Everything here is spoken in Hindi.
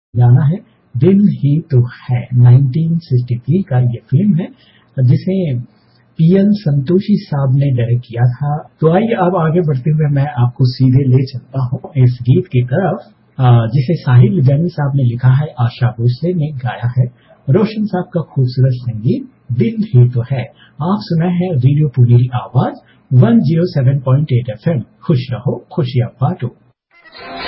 गाना है दिल ही तो है, 1963 का ये फिल्म है जिसे पीएल संतोषी साहब ने डायरेक्ट किया था। तो आइए अब आगे बढ़ते हुए मैं आपको सीधे ले चलता हूँ इस गीत की तरफ, जिसे साहिल जानी साहब ने लिखा है, आशा भोसले ने गाया है, रोशन साहब का खूबसूरत संगीत, दिल ही तो है। आप सुना है रेडियो पुनेरी आवाज 107.8 FM। खुश रहो, खुशियां बांटो।